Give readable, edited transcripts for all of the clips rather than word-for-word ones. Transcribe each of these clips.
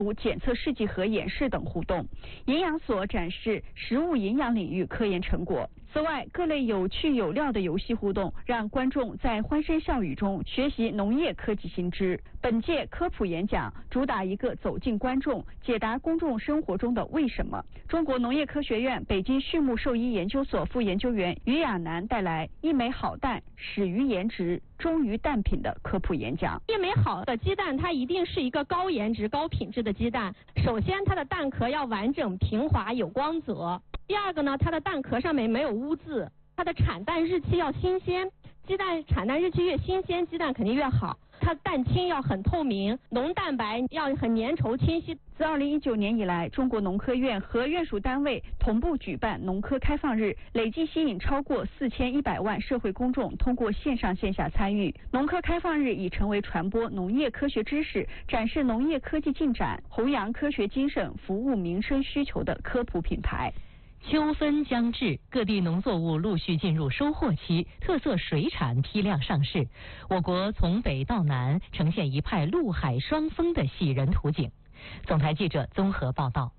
检测试剂盒演示等互动，营养所展示食物营养领域科研成果。此外，各类有趣有料的游戏互动，让观众在欢声笑语中学习农业科技新知。本届科普演讲主打一个走进观众，解答公众生活中的为什么。中国农业科学院北京畜牧兽医研究所副研究员于亚楠带来一枚好蛋始于颜值，忠于蛋品的科普演讲。 一枚好的鸡蛋，它一定是一个高颜值、高品质的鸡蛋。首先，它的蛋壳要完整、平滑、有光泽。第二个呢，它的蛋壳上面没有污渍，它的产蛋日期要新鲜。鸡蛋产蛋日期越新鲜，鸡蛋肯定越好。它蛋清要很透明，浓蛋白要很粘稠清晰。 自2019年以来，中国农科院和院属单位同步举办农科开放日，累计吸引超过4100万社会公众通过线上线下参与。农科开放日已成为传播农业科学知识、展示农业科技进展、弘扬科学精神、服务民生需求的科普品牌。 秋分将至，各地农作物陆续进入收获期，特色水产批量上市。我国从北到南呈现一派陆海双丰的喜人图景。总台记者综合报道。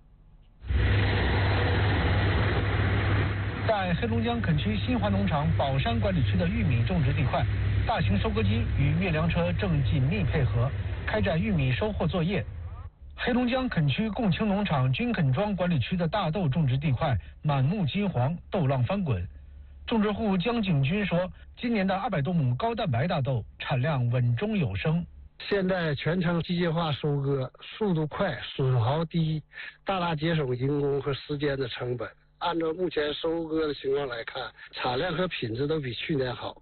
在黑龙江垦区新华农场宝山管理区的玉米种植地块，大型收割机与运粮车正紧密配合，开展玉米收获作业。黑龙江垦区共青农场军垦庄管理区的大豆种植地块满目金黄，豆浪翻滚。种植户江景军说，今年的200多亩高蛋白大豆产量稳中有升。 现在全程机械化收割，速度快，损耗低，大大节省人工和时间的成本。按照目前收割的情况来看，产量和品质都比去年好。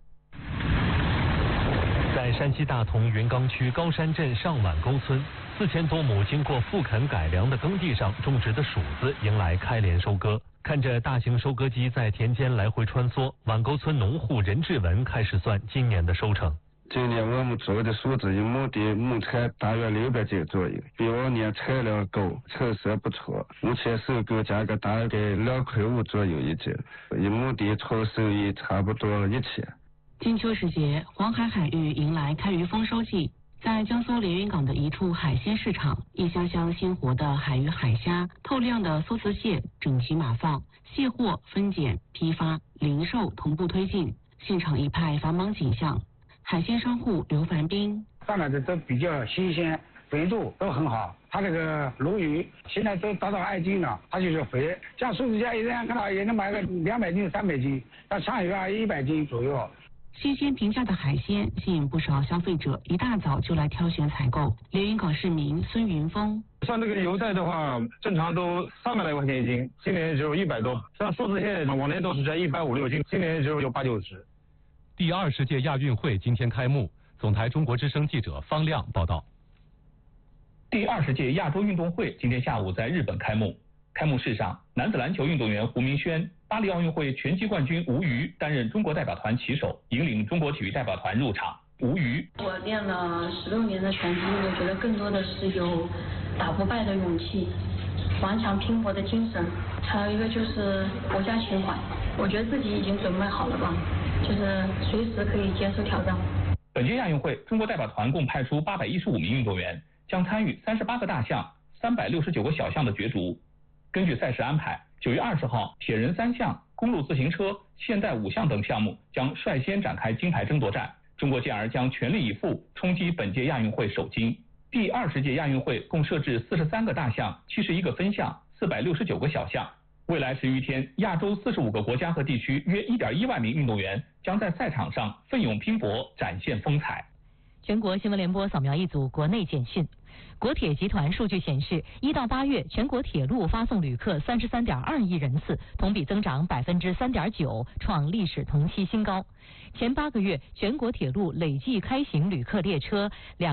在山西大同云冈区高山镇上碗沟村，4000多亩经过复垦改良的耕地上种植的薯子迎来开镰收割。看着大型收割机在田间来回穿梭，碗沟村农户任志文开始算今年的收成。 今年我们做的薯子一亩地亩产大约600斤左右，比往年产量高，成色不错。目前收购价格大概2.5块左右一斤，一亩地纯收益差不多1000。 金秋时节，黄海海域迎来开渔丰收季。在江苏连云港的一处海鲜市场，一箱箱鲜活的海鱼海虾、透亮的梭子蟹整齐码放，卸货、分拣、批发、零售同步推进，现场一派繁忙景象。海鲜商户刘凡斌： 上来的都比较新鲜，肥度都很好。它这个鲈鱼现在都达到2斤了，它就是肥。像苏子虾一人看到也能买个200斤、300斤，像鲳鱼啊100斤左右。 新鲜平价的海鲜吸引不少消费者一大早就来挑选采购。连云港市民孙云峰： 像这个油菜的话，正常都300来块钱一斤，今年只有100多。像梭子蟹往年都是在150、60斤，今年只有8、90。 第20届亚运会今天开幕，总台中国之声记者方亮报道。 第20届亚洲运动会今天下午在日本开幕。开幕式上，男子篮球运动员胡明轩、巴黎奥运会拳击冠军吴瑜担任中国代表团旗手，引领中国体育代表团入场。吴瑜： 我练了16年的拳击，我觉得更多的是有打不败的勇气，顽强拼搏的精神，还有一个就是国家情怀。我觉得自己已经准备好了吧，就是随时可以接受挑战。 本届亚运会，中国代表团共派出815名运动员，将参与38个大项、369个小项的角逐。根据赛事安排，9月20号，铁人3项、公路自行车、现代5项等项目将率先展开金牌争夺战。中国健儿将全力以赴冲击本届亚运会首金。第20届亚运会共设置43个大项、71个分项、469个小项。未来10余天，亚洲45个国家和地区约1.1万名运动员将在赛场上奋勇拼搏，展现风采。 全国新闻联播扫描一组国内简讯。国铁集团数据显示，1到8月全国铁路发送旅客33.2亿人次，同比增长3.9%，创历史同期新高。前8个月，全国铁路累计开行旅客列车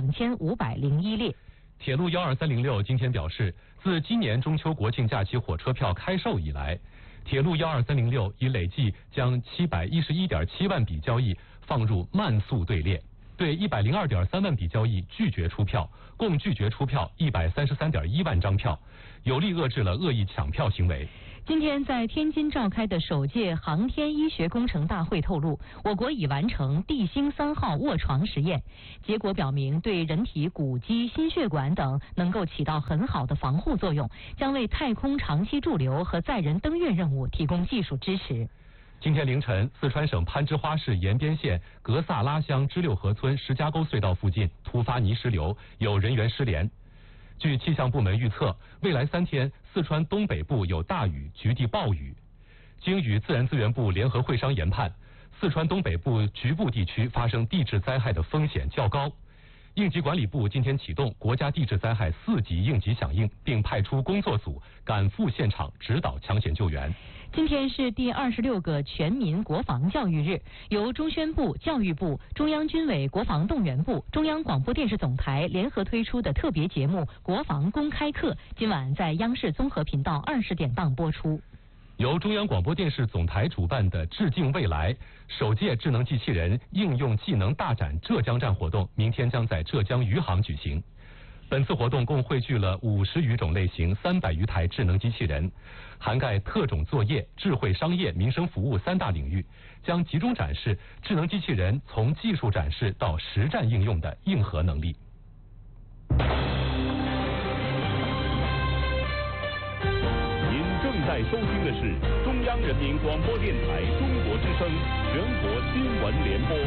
2501列。 铁路12306今天表示，自今年中秋国庆假期火车票开售以来，铁路12306已累计将711.7万笔交易放入慢速队列，对102.3万笔交易拒绝出票，共拒绝出票133.1万张票，有力遏制了恶意抢票行为。 今天在天津召开的首届航天医学工程大会透露，我国已完成地星3号卧床实验，结果表明对人体骨肌、心血管等能够起到很好的防护作用，将为太空长期驻留和载人登月任务提供技术支持。 今天凌晨，四川省攀枝花市延边县格萨拉乡支六河村石家沟隧道附近突发泥石流，有人员失联。据气象部门预测，未来3天，四川东北部有大雨，局地暴雨。经与自然资源部联合会商研判，四川东北部局部地区发生地质灾害的风险较高。应急管理部今天启动国家地质灾害4级应急响应，并派出工作组赶赴现场指导抢险救援。 今天是第26个全民国防教育日，由中宣部、教育部、中央军委国防动员部、中央广播电视总台联合推出的特别节目《国防公开课》，今晚在央视综合频道20点档播出。 由中央广播电视总台主办的致敬未来首届智能机器人应用技能大展浙江站活动，明天将在浙江余杭举行。本次活动共汇聚了50余种类型、300余台智能机器人，涵盖特种作业、智慧商业、民生服务3大领域，将集中展示智能机器人从技术展示到实战应用的硬核能力。 您正在收听的是中央人民广播电台中国之声全国新闻联播。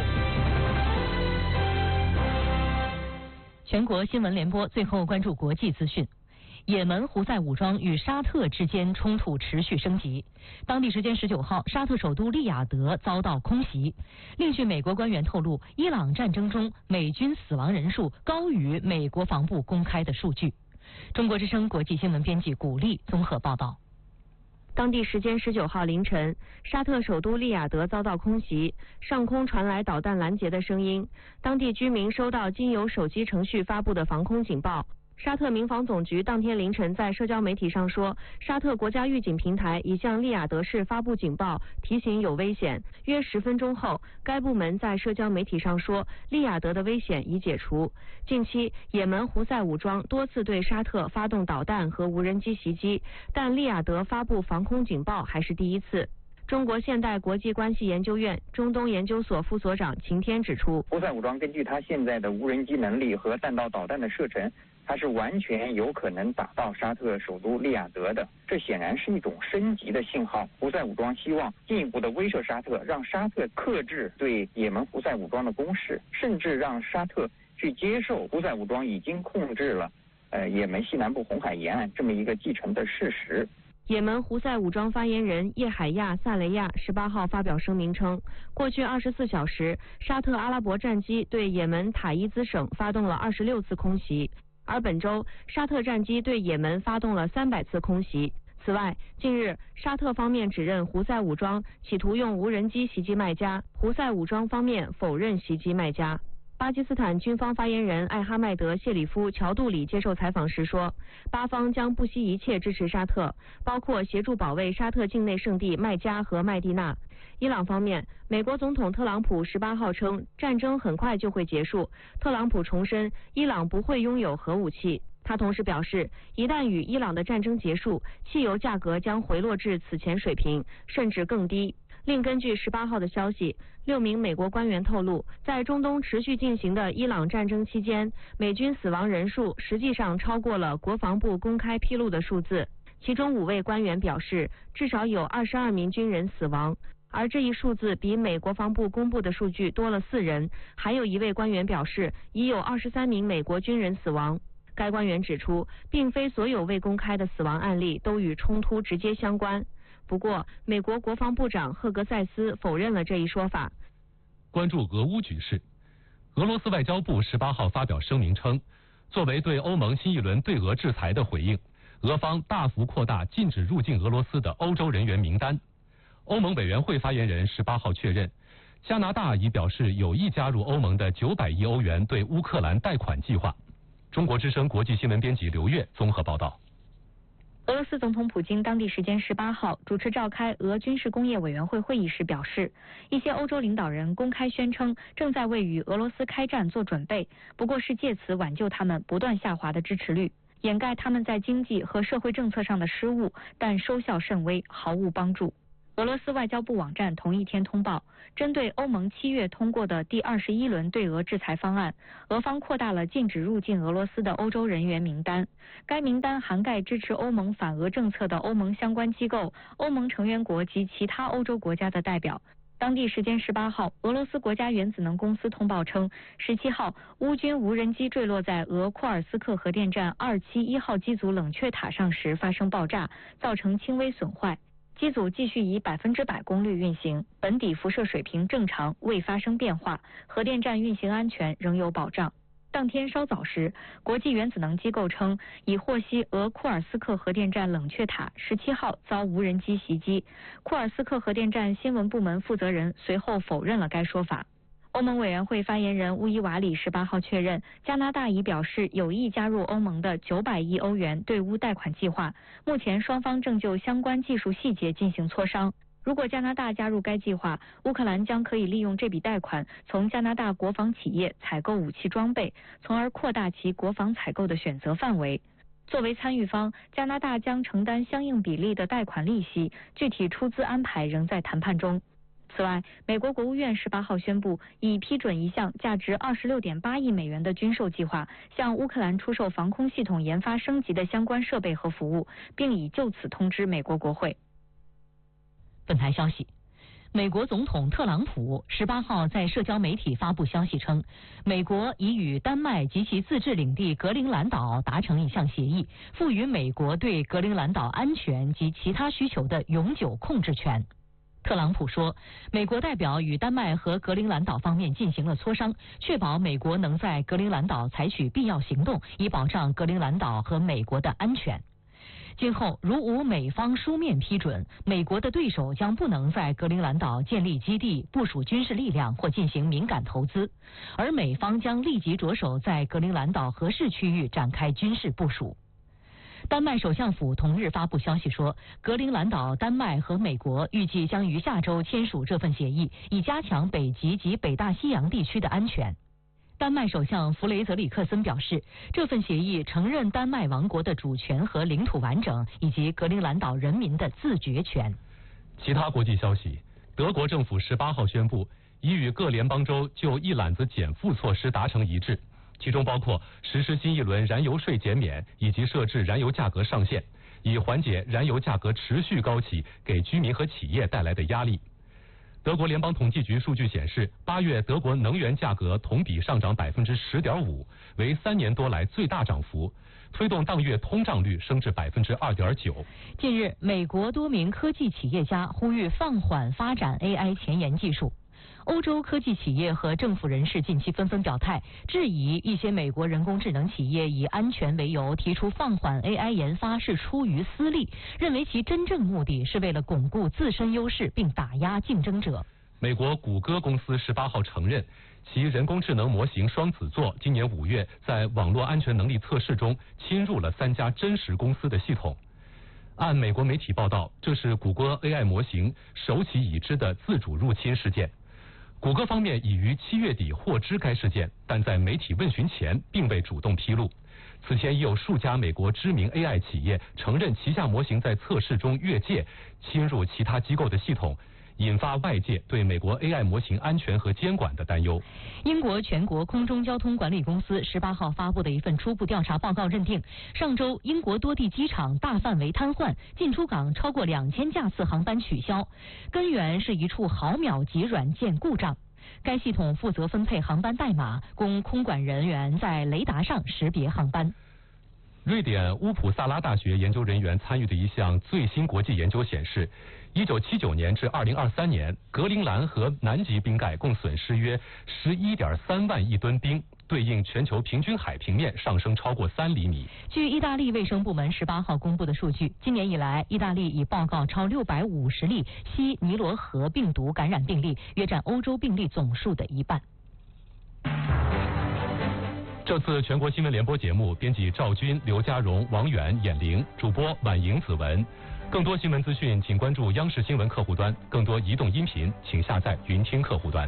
全国新闻联播最后关注国际资讯。也门胡塞武装与沙特之间冲突持续升级。当地时间19号，沙特首都利雅得遭到空袭。另据美国官员透露，伊朗战争中美军死亡人数高于美国防部公开的数据。中国之声国际新闻编辑古丽综合报道。 当地时间19号凌晨，沙特首都利雅得遭到空袭，上空传来导弹拦截的声音。当地居民收到经由手机程序发布的防空警报。沙特民防总局当天凌晨在社交媒体上说，沙特国家预警平台已向利雅得市发布警报，提醒有危险。约10分钟后，该部门在社交媒体上说，利雅得的危险已解除。近期，也门胡塞武装多次对沙特发动导弹和无人机袭击，但利雅得发布防空警报还是第一次。中国现代国际关系研究院中东研究所副所长秦天指出， 胡塞武装根据他现在的无人机能力和弹道导弹的射程，它是完全有可能打到沙特首都利雅得的，这显然是一种升级的信号。胡塞武装希望进一步的威慑沙特，让沙特克制对也门胡塞武装的攻势，甚至让沙特去接受胡塞武装已经控制了也门西南部红海沿岸这么一个既成的事实。 也门胡塞武装发言人叶海亚·萨雷亚18号发表声明称，过去24小时，沙特阿拉伯战机对也门塔伊兹省发动了26次空袭，而本周沙特战机对也门发动了300次空袭。此外，近日沙特方面指认胡塞武装企图用无人机袭击麦加，胡塞武装方面否认袭击麦加。巴基斯坦军方发言人艾哈迈德·谢里夫·乔杜里接受采访时说，巴方将不惜一切支持沙特，包括协助保卫沙特境内圣地麦加和麦地那。伊朗方面，美国总统特朗普18号称，战争很快就会结束。特朗普重申，伊朗不会拥有核武器。他同时表示，一旦与伊朗的战争结束，汽油价格将回落至此前水平，甚至更低。另根据18号的消息，6名美国官员透露，在中东持续进行的伊朗战争期间，美军死亡人数实际上超过了国防部公开披露的数字。其中5位官员表示，至少有22名军人死亡，而这一数字比美国防部公布的数据多了4人。还有1位官员表示，已有23名美国军人死亡。该官员指出，并非所有未公开的死亡案例都与冲突直接相关。不过，美国国防部长赫格塞斯否认了这一说法。 关注俄乌局势，俄罗斯外交部18号发表声明称，作为对欧盟新一轮对俄制裁的回应，俄方大幅扩大禁止入境俄罗斯的欧洲人员名单。欧盟委员会发言人18号确认，加拿大已表示有意加入欧盟的900亿欧元对乌克兰贷款计划。中国之声国际新闻编辑刘越综合报道。 俄罗斯总统普京当地时间18号主持召开俄军事工业委员会会议时表示，一些欧洲领导人公开宣称正在为与俄罗斯开战做准备，不过是借此挽救他们不断下滑的支持率。 掩盖他们在经济和社会政策上的失误，但收效甚微，毫无帮助。俄罗斯外交部网站同一天通报，针对欧盟7月通过的第21轮对俄制裁方案，俄方扩大了禁止入境俄罗斯的欧洲人员名单。该名单涵盖支持欧盟反俄政策的欧盟相关机构、欧盟成员国及其他欧洲国家的代表。当地时间18号，俄罗斯国家原子能公司通报称，17号乌军无人机坠落在俄库尔斯克核电站271号机组冷却塔上时发生爆炸，造成轻微损坏。机组继续以100%功率运行，本底辐射水平正常，未发生变化，核电站运行安全仍有保障。当天稍早时，国际原子能机构称已获悉俄库尔斯克核电站冷却塔17号遭无人机袭击。库尔斯克核电站新闻部门负责人随后否认了该说法。欧盟委员会发言人乌伊瓦里18号确认，加拿大已表示有意加入欧盟的900亿欧元对乌贷款计划，目前双方正就相关技术细节进行磋商。如果加拿大加入该计划，乌克兰将可以利用这笔贷款从加拿大国防企业采购武器装备，从而扩大其国防采购的选择范围。作为参与方，加拿大将承担相应比例的贷款利息，具体出资安排仍在谈判中。此外，美国国务院18号宣布，已批准一项价值26.8亿美元的军售计划，向乌克兰出售防空系统研发升级的相关设备和服务，并已就此通知美国国会。 本台消息，美国总统特朗普18号在社交媒体发布消息称，美国已与丹麦及其自治领地格陵兰岛达成一项协议，赋予美国对格陵兰岛安全及其他需求的永久控制权。特朗普说，美国代表与丹麦和格陵兰岛方面进行了磋商，确保美国能在格陵兰岛采取必要行动，以保障格陵兰岛和美国的安全。今后如无美方书面批准，美国的对手将不能在格陵兰岛建立基地、部署军事力量或进行敏感投资，而美方将立即着手在格陵兰岛合适区域展开军事部署。丹麦首相府同日发布消息说，格陵兰岛、丹麦和美国预计将于下周签署这份协议，以加强北极及北大西洋地区的安全。丹麦首相弗雷泽里克森表示，这份协议承认丹麦王国的主权和领土完整，以及格陵兰岛人民的自决权。 其他国际消息，德国政府18号宣布，已与各联邦州就一揽子减负措施达成一致，其中包括实施新一轮燃油税减免以及设置燃油价格上限，以缓解燃油价格持续高企给居民和企业带来的压力。德国联邦统计局数据显示，8月德国能源价格同比上涨10.5%，为3年多来最大涨幅，推动当月通胀率升至2.9%。 近日，美国多名科技企业家呼吁放缓发展 AI 前沿技术。欧洲科技企业和政府人士近期纷纷表态，质疑一些美国人工智能企业以安全为由提出放缓 AI 研发是出于私利，认为其真正目的是为了巩固自身优势并打压竞争者。 美国谷歌公司18号承认，其人工智能模型双子座今年5月在网络安全能力测试中侵入了3家真实公司的系统。按美国媒体报道，这是谷歌 AI 模型首起已知的自主入侵事件。谷歌方面已于7月底获知该事件，但在媒体问询前并未主动披露。此前已有数家美国知名 AI 企业承认旗下模型在测试中越界，侵入其他机构的系统，引发外界对美国 AI 模型安全和监管的担忧。 英国全国空中交通管理公司18号发布的一份初步调查报告认定，上周英国多地机场大范围瘫痪，进出港超过2000架次航班取消，根源是一处毫秒级软件故障。该系统负责分配航班代码，供空管人员在雷达上识别航班。 瑞典乌普萨拉大学研究人员参与的一项最新国际研究显示，1979年至2023年，格陵兰和南极冰盖共损失约11.3万亿吨冰，对应全球平均海平面上升超过3厘米。 据意大利卫生部门18号公布的数据，今年以来，意大利已报告超650例西尼罗河病毒感染病例，约占欧洲病例总数的1半。 这次全国新闻联播节目，编辑赵军、刘家荣、王远、闫玲，主播婉莹、子文。更多新闻资讯，请关注央视新闻客户端；更多移动音频，请下载云听客户端。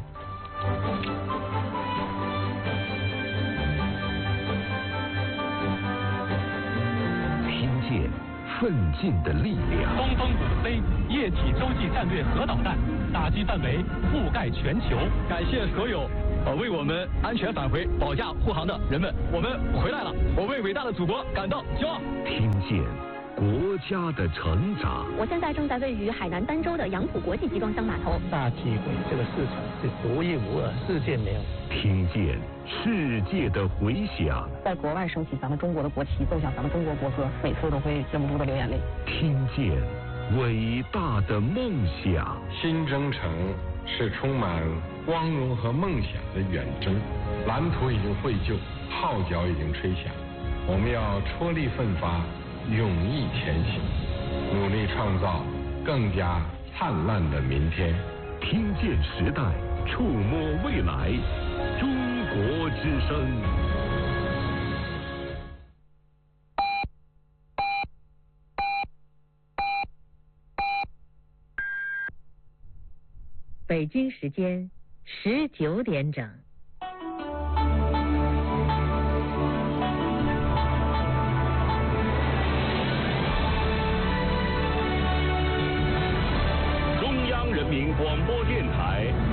奋进的力量。 东风5C 液体洲际战略核导弹，打击范围覆盖全球。 感谢所有为我们安全返回保驾护航的人们，我们回来了，我为伟大的祖国感到骄傲。 听见国家的成长。 我现在正在位于海南儋州的杨浦国际集装箱码头。 大机会，这个市场是独一无二，世界没有。 听见世界的回响。 在国外升起咱们中国的国旗，奏响咱们中国国歌，每次都会忍不住的流眼泪。 听见伟大的梦想。 新征程是充满光荣和梦想的远征，蓝图已经绘就，号角已经吹响，我们要踔厉奋发，勇毅前行，努力创造更加灿烂的明天。 听见时代，触摸未来，中国之声。 北京时间19点整。 中央人民广播电台